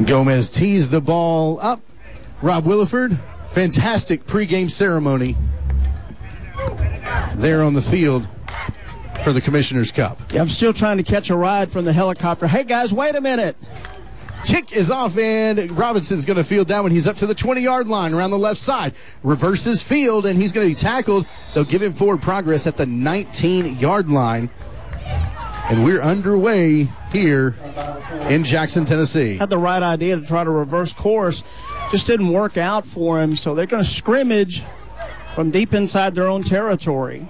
Gomez tees the ball up. Rob Williford, fantastic pregame ceremony there on the field for the Commissioner's Cup. Yeah, I'm still trying to catch a ride from the helicopter. Hey, guys, wait a minute. Kick is off, and Robinson's going to field that one. He's up to the 20-yard line around the left side. Reverses field, and he's going to be tackled. They'll give him forward progress at the 19-yard line. And we're underway here in Jackson, Tennessee. Had the right idea to try to reverse course. Just didn't work out for him, so they're going to scrimmage from deep inside their own territory.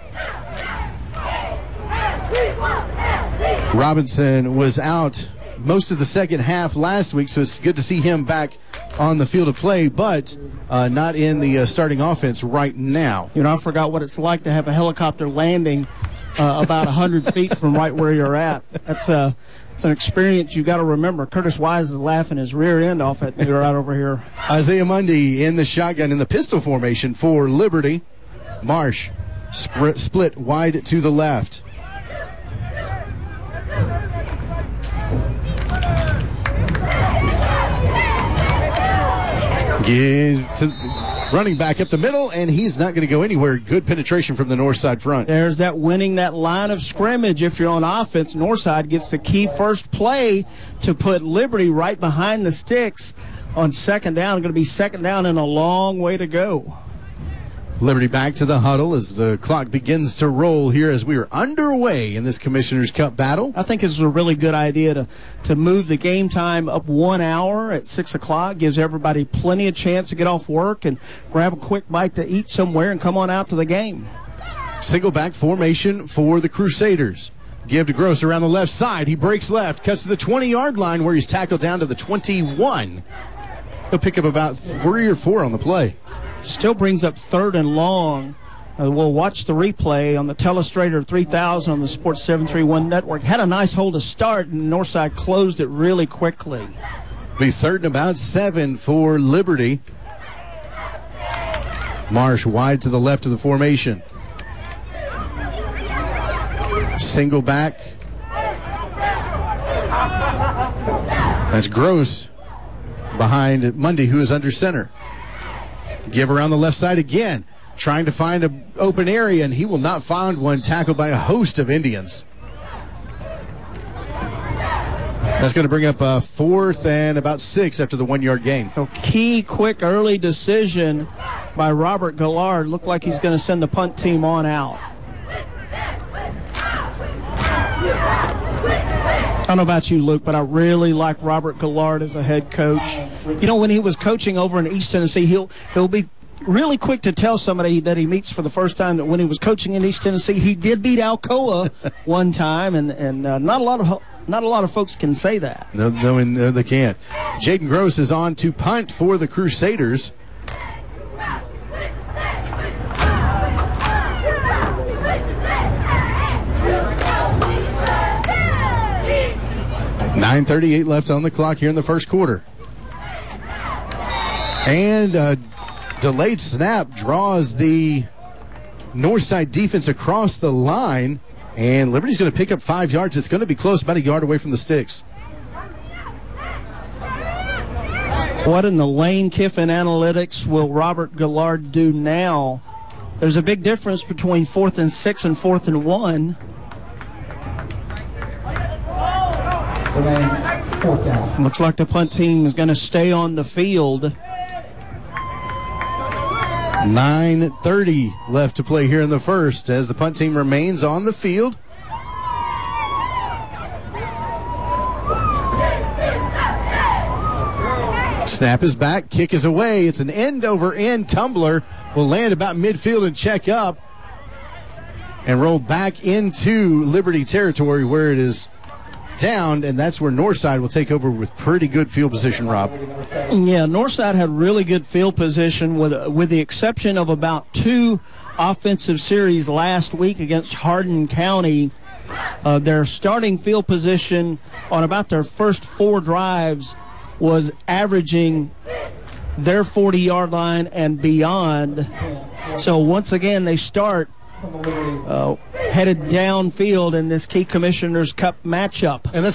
Robinson was out most of the second half last week, so it's good to see him back on the field of play, but not in the starting offense right now. You know, I forgot what it's like to have a helicopter landing about 100 feet from right where you're at. It's an experience you got to remember. Curtis Wise is laughing his rear end off at me right over here. Isaiah Mundy in the shotgun in the pistol formation for Liberty. Marsh split wide to the left. Running back up the middle, and he's not going to go anywhere. Good penetration from the Northside front. There's that winning that line of scrimmage. If you're on offense, Northside gets the key first play to put Liberty right behind the sticks on second down. Going to be second down and a long way to go. Liberty back to the huddle as the clock begins to roll here as we are underway in this Commissioner's Cup battle. I think it's a really good idea to move the game time up 1 hour at 6 o'clock. Gives everybody plenty of chance to get off work and grab a quick bite to eat somewhere and come on out to the game. Single back formation for the Crusaders. Give to Gross around the left side. He breaks left, cuts to the 20-yard line where he's tackled down to the 21. He'll pick up about 3 or 4 on the play. Still brings up third and long. We'll watch the replay on the Telestrator 3000 on the Sports 731 network. Had a nice hole to start, and Northside closed it really quickly. Be third and about 7 for Liberty. Marsh wide to the left of the formation. Single back. That's Gross behind Mundy, who is under center. Give around the left side again, trying to find an open area, and he will not find one, tackled by a host of Indians. That's going to bring up a 4th and about 6 after the 1-yard gain. So key, quick, early decision by Robert Gallard. Looked like he's going to send the punt team on out. I don't know about you, Luke, but I really like Robert Gallard as a head coach. You know, when he was coaching over in East Tennessee, he'll be really quick to tell somebody that he meets for the first time that when he was coaching in East Tennessee, he did beat Alcoa one time, and not a lot of folks can say that. No, they can't. Jaden Gross is on to punt for the Crusaders. .9:38 left on the clock here in the first quarter. And a delayed snap draws the Northside defense across the line. And Liberty's going to pick up 5 yards. It's going to be close, about a yard away from the sticks. What in the Lane Kiffin analytics will Robert Gallard do now? There's a big difference between 4th and 6 and 4th and 1. Looks like the punt team is going to stay on the field. 9:30 left to play here in the first as the punt team remains on the field. Snap is back, kick is away. It's an end-over-end tumbler. Will land about midfield and check up and roll back into Liberty territory where it is down, and that's where Northside will take over with pretty good field position, Rob. Yeah, Northside had really good field position with the exception of about 2 offensive series last week against Hardin County. Their starting field position on about their first 4 drives was averaging their 40-yard line and beyond. So once again, they start headed downfield in this key Commissioner's Cup matchup. And